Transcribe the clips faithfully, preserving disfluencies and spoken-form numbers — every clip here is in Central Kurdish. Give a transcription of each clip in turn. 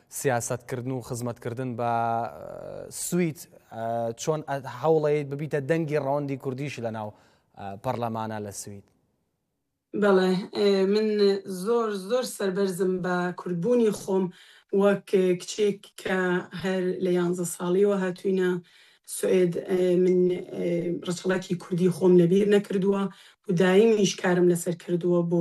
سیاستکردن و خزمەتکردن بە سوید چۆن هەوڵەیەت ببیتە دەنگی ڕەوەندی کوردیش لە ناو پەرلەمانە لە سوید؟ بەڵێ من زۆر زۆر سەربەرزم بە کوردبوونی خۆم وەک کچێک کە هەر لە یانزە ساڵیەوە هاتووینە سوێد. من ڕەچەڵاکی کوردی خۆم لەبیر نەکردووە و دایمیش کارم لەسەر کردووە بۆ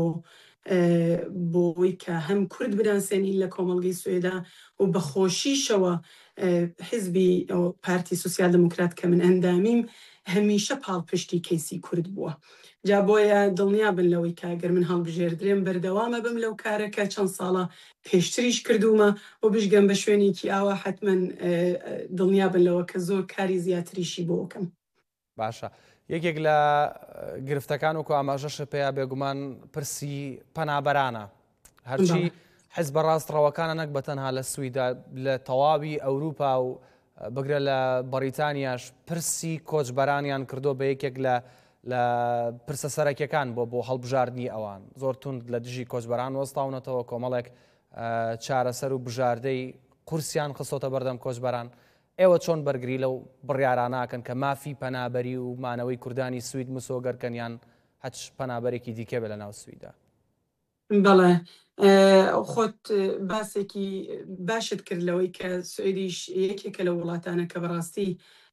بۆی کە هەم کورد بناسێنین لە کۆمەڵگەی سوێدا و بەخۆشیشەوە حیزبی پارتی سوسیال دموکرات کە من ئەندامیم هەمیشە پاڵپشتی کەیسی کورد بووە. جا بۆیە دڵنیا بن لەوەی کاگەر من هەڵبژێردرێم بەردەوامە بم لەو کارەکە چەند ساڵە پێشتریش کردومە و بشگەم بە شوێنێکی ئاوا حتمما دڵنیا بن لەوە کە زۆر کاری زیاتریشی بۆ بکەم. باشە. یەکێک لە گرفتەکان وەکو ئاماژەش پێیا بێگومان پرسی پەنابەرانە. هەرچی حیزبە ڕاستڕەوەکانە نەک بەتەنها لە سویدا لە تەواوی ئەوروپا و بگرە لە بەریتانیاش پرسی کۆچبەرانیان کردو بە یەکێک لە لە پرسە سەرەکیەکان بۆ بۆ هەڵبژاردننی ئەوان. زۆر تونند لە دژی کۆچبەران وەستاونەتەوە کۆمەڵێک چارەسەر و بژاردەی قورسیان خستۆتە بەردەم کۆچبەران. ئێوە چۆن بەرگری لەو بڕیاراناکەن کە مافی پەنابەری و مانەوەی کوردانی سوید مسۆگەرکەنیان هەچ پەنابەرێکی دیکە بێ لە ناو سویدا؟ بەڵێ خۆت باسێکی باشت کرد لەوەی کە سوێدیش یەکێکە لە وڵاتانە کە بەڕاستی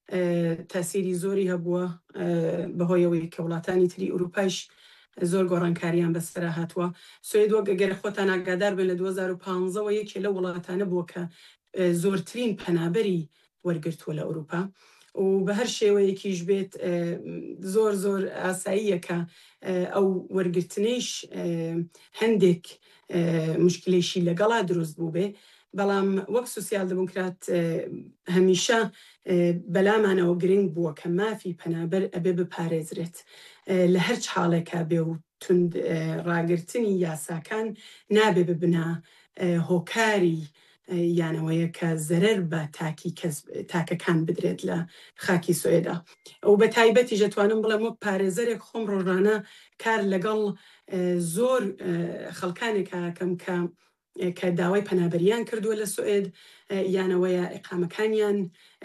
تاسیری زۆری هەبووە بەهۆیەوەی کە وڵاتانی تری ئوروپایش زۆر گۆڕانکاریان بەسەرا هاتووە. سوێد وەک گەگەر خۆتان ئاگادار بن لە دوو هەزار و پانزەوە یەکێ لە وڵاتانە بووە کە زۆرترین پەنابەری وەرگرتووە لە ئەوروپا و بە هەر شێوەیەکیش بێت زۆر زۆر ئاساییە کە ئەو وەرگرتنەیش هەندێک مشکلێشی لەگەڵا دروست بوو بێ. بەڵام وەک سوسیال دموکرات هەمیشە بەلامانەوە گرنگ بووە کە مافی پەنابەر ئەبێ بپارێزرێت لە هەر حاڵێکا بێ و تند ڕاگررتنی یاساکان نابێ ببنا هۆکاری یانەوەیە کە زەرەر بە تاکەکان بدرێت لە خاکی سوێدا. ئەو بە تایبەتی ژەتوانم بڵێم وەک پارێزەرێک خۆم ڕۆژانە کار لەگەڵ زۆر خەڵکانێکا کەم کە کە داوای پەنابەریان کردووە لە سوێد یانەوەیە ئیقامەکانیان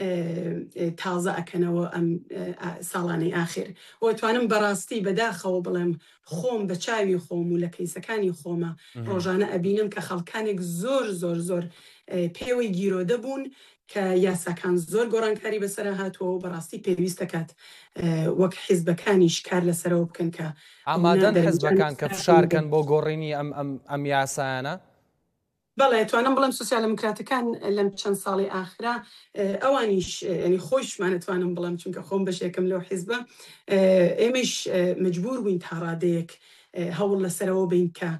تازە ئەکەنەوە ئەم ساڵانەی ئاخر. وەتوانم بەڕاستی بەداخەوە بڵێم خۆم بە چاوی خۆم و لە کەیسەکانی خۆمە ڕۆژانە ئەبینم کە خەڵکانێک زۆر زۆر زۆر پێوەی گیرۆدە بوون کە یاساکان زۆر گۆڕانکاری بەسەرا هاتووە و بەڕاستی پێویستە کات وەک حیزبەکانیش کار لەسەرەوە بکەن کە ئامادەن حیزبەکان کە فشارکەن بۆ گۆڕینی ئەم یاسایانە. بەڵێ توانم بڵم سوسیال دموکراتەکان لەم چەند ساڵی ئاخرا ئەوانیش ینی خۆشمانەتوانم بڵم چونکە خۆم بەشێکم لەو حیزبە ئێمەش مجبور بووین تا ڕادەیەک هەوڵ لەسەرەوە بین کە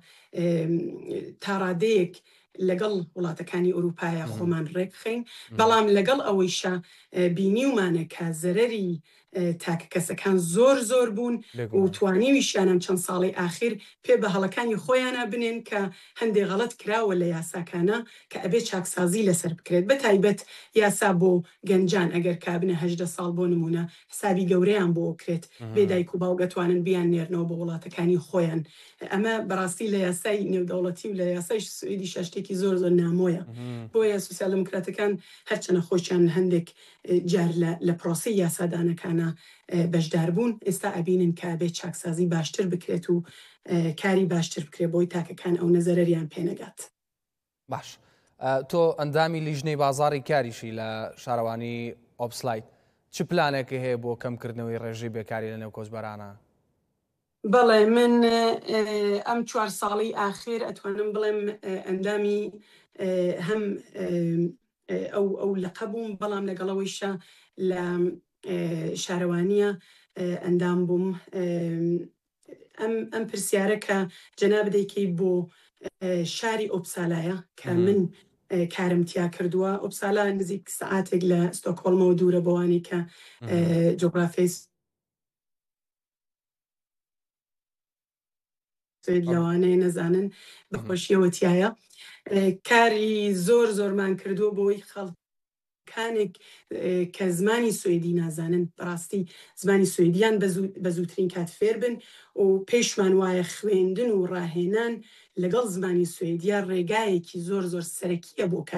تا ڕادەیەک لەگەڵ وڵاتەکانی ئوروپایە خۆمان ڕێکخین. بەڵام لەگەڵ ئەوەیشە بینیومانە کە زەرەری تاکە کەسەکان زۆر زۆر بوون و توانیویشیانم چەند ساڵی ئاخر پێ بە هەڵەکانی خۆیانە بنێن کە هەندێک غەڵەت کراوە لە یاساکانە کە ئەبێ چاکسازی لەسەر بکرێت. بە تایبەت یاسا بۆ گەنجان ئەگەر کابنە هەژدە ساڵ بۆ نمونە حسابی گەورەیان بۆ کرێت بێدایک و باوگەتوانن بیان نێرنەوە بە وڵاتەکانی خۆیان. ئەمە بەڕاستی لە یاسای نێودەوڵەتی و لە یاسای سوئیدی شتێکی زۆر زۆر نامۆیە. بۆیە سوسیال دموکراتەکان هەرچەنە خۆشیان هەندێک جار لە پرۆسی یاسادانەکانە بەشدار بوون ئێستا ئەبینن کە بێت چاکسازی باشتر بکرێت و کاری باشتر بکرێت بۆی تاکەکان ئەو نەزەرەریان پێنەگات. باش تۆ ئەندامی لیژنەی بازاڕی کاریشی لە شارەوانی ئۆپسلایت چ پلانێکی هەیە بۆ کەمکردنەوەی ڕێژەی بێکاری لە نێو کۆچبەرانە؟ بەڵێ من ئەم چوار ساڵی ئاخر ئەتوانم بڵێم ئەندامی هەم ئەو ئەو لەقە بووم بەڵام لەگەڵەوەیشە لە شارەوانیە ئەندام بووم. ئەم پرسیارە کە جەناب دەیکەی بۆ شاری ئۆپسالایە کە من کارم تیا کردووە. ئۆپسالا نزیک سەعاتێک لە ستۆکهۆڵمەوە دوورە بۆوانی کە جۆگرافیای لەوانەیە نەزانن بەخۆشیەوە تایە. کاری زۆر زۆرمان کردووە بۆی خەڵکانێک کە زمانی سوێدی نازانن بەڕاستی زمانی سوێدیان بە زووترین کات فێر بن و پێشمان وایە خوێندن و ڕاهێنان لەگەڵ زمانی سوێدیە ڕێگایەکی زۆر زۆر سەرەکیە بۆ